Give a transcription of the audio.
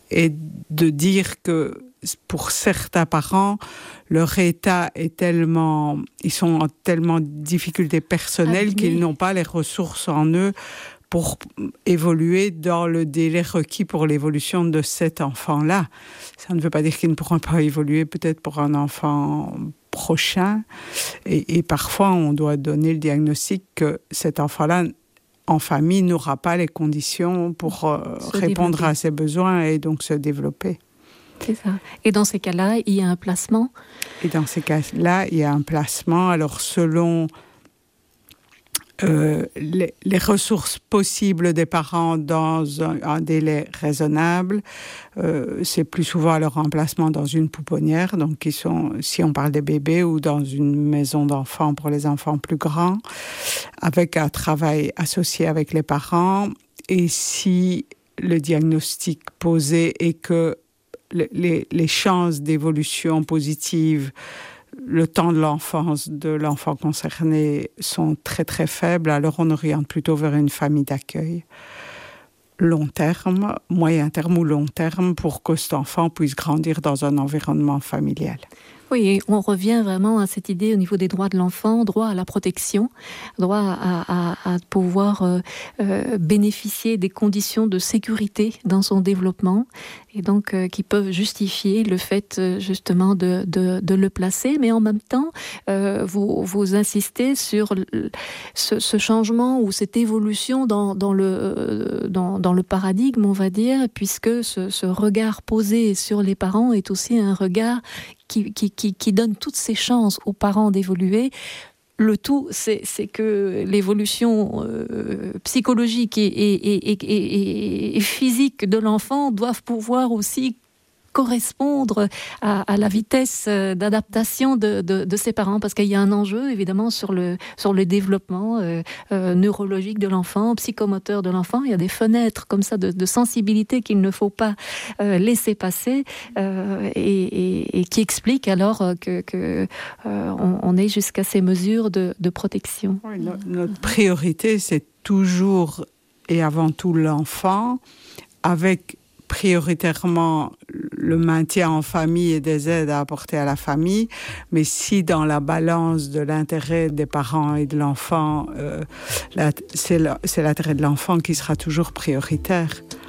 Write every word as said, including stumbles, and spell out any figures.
et de dire que pour certains parents, leur état est tellement, ils sont en tellement de difficultés personnelles Abîmés. qu'ils n'ont pas les ressources en eux pour évoluer dans le délai requis pour l'évolution de cet enfant-là. Ça ne veut pas dire qu'ils ne pourront pas évoluer peut-être pour un enfant prochain. Et, et parfois, on doit donner le diagnostic que cet enfant-là, en famille, n'aura pas les conditions pour euh, répondre développer. à ses besoins et donc se développer. C'est ça. Et dans ces cas-là, il y a un placement. Et dans ces cas-là, il y a un placement. Alors, selon euh, les, les ressources possibles des parents dans un, un délai raisonnable, euh, c'est plus souvent leur remplacement dans une pouponnière. Donc, ils sont, si on parle des bébés, ou dans une maison d'enfants pour les enfants plus grands, avec un travail associé avec les parents. Et si le diagnostic posé est que Les, les chances d'évolution positive, le temps de l'enfance de l'enfant concerné sont très très faibles, alors on oriente plutôt vers une famille d'accueil. Long terme, moyen terme ou long terme, pour que cet enfant puisse grandir dans un environnement familial. Oui, et on revient vraiment à cette idée au niveau des droits de l'enfant, droit à la protection, droit à, à, à pouvoir euh, euh, bénéficier des conditions de sécurité dans son développement, et donc euh, qui peuvent justifier le fait euh, justement de, de, de le placer, mais en même temps, euh, vous, vous insistez sur le, ce, ce changement ou cette évolution dans, dans, le, dans, dans le paradigme, on va dire, puisque ce, ce regard posé sur les parents est aussi un regard Qui, qui, qui, qui donne toutes ses chances aux parents d'évoluer. Le tout, c'est, c'est que l'évolution euh, psychologique et, et, et, et, et physique de l'enfant doivent pouvoir aussi correspondre à, à la vitesse d'adaptation de, de, de ses parents, parce qu'il y a un enjeu évidemment sur le, sur le développement euh, euh, neurologique de l'enfant, psychomoteur de l'enfant. Il y a des fenêtres comme ça de, de sensibilité qu'il ne faut pas euh, laisser passer euh, et, et, et qui expliquent alors que, que euh, on, on est jusqu'à ces mesures de, de protection. Oui, no, notre priorité, c'est toujours et avant tout l'enfant, avec prioritairement le maintien en famille et des aides à apporter à la famille, mais si dans la balance de l'intérêt des parents et de l'enfant, euh, la, c'est, la, c'est l'intérêt de l'enfant qui sera toujours prioritaire.